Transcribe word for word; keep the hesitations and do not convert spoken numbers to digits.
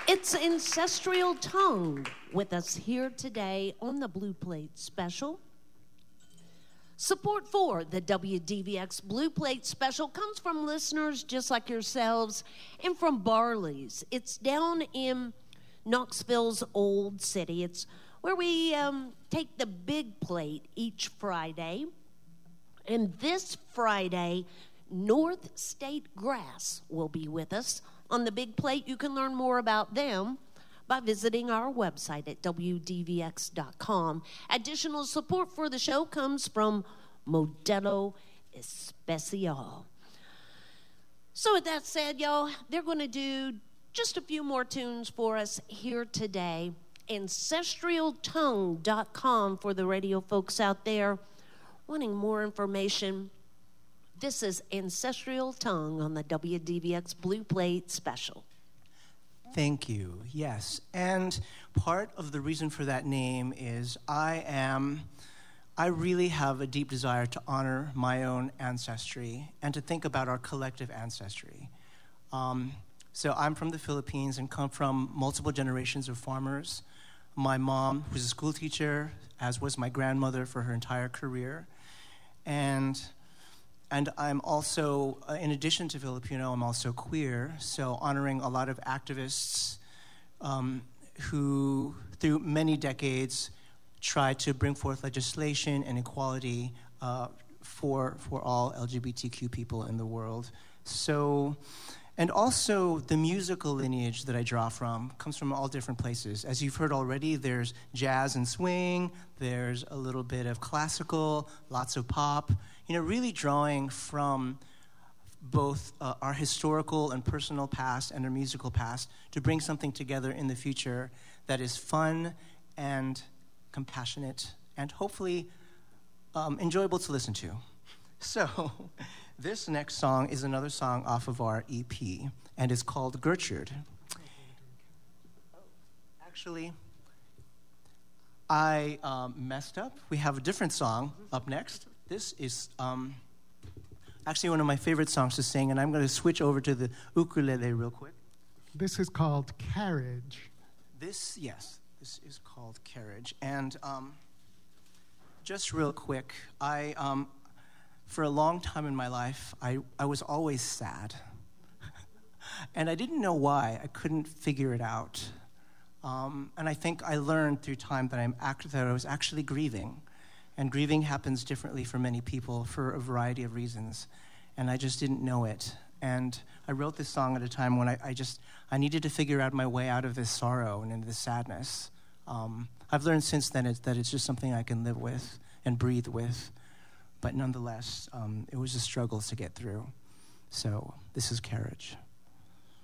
It's Ancestral Tongue with us here today on the Blue Plate Special. Support for the W D V X Blue Plate Special comes from listeners just like yourselves and from Barley's. It's down in Knoxville's Old City. It's where we um, take the big plate each Friday. And this Friday, North State Grass will be with us on the big plate. You can learn more about them by visiting our website at W D V X dot com. Additional support for the show comes from Modelo Especial. So with that said, y'all, they're going to do just a few more tunes for us here today. Ancestral Tongue dot com for the radio folks out there wanting more information. This is Ancestral Tongue on the W D V X Blue Plate Special. Thank you. Yes. And part of the reason for that name is I am, I really have a deep desire to honor my own ancestry and to think about our collective ancestry. Um, so I'm from the Philippines and come from multiple generations of farmers. My mom was a school teacher, as was my grandmother for her entire career. And And I'm also, uh, in addition to Filipino, I'm also queer, so honoring a lot of activists um, who, through many decades, tried to bring forth legislation and equality uh, for for all L G B T Q people in the world. So, and also the musical lineage that I draw from comes from all different places. As you've heard already, there's jazz and swing, there's a little bit of classical, lots of pop. You know, really drawing from both uh, our historical and personal past and our musical past to bring something together in the future that is fun and compassionate and hopefully um, enjoyable to listen to. So this next song is another song off of our E P, and it's called Gertrude. Actually, I um, messed up. We have a different song up next. This is um, actually one of my favorite songs to sing, and I'm going to switch over to the ukulele real quick. This is called Carriage. This, yes, this is called Carriage. And um, just real quick, I, um, for a long time in my life, I, I was always sad. And I didn't know why. I couldn't figure it out. Um, and I think I learned through time that, I'm act- that I was actually grieving. And grieving happens differently for many people for a variety of reasons. And I just didn't know it. And I wrote this song at a time when I, I just, I needed to figure out my way out of this sorrow and into this sadness. Um, I've learned since then it's, that it's just something I can live with and breathe with. But nonetheless, um, it was a struggle to get through. So this is Carriage.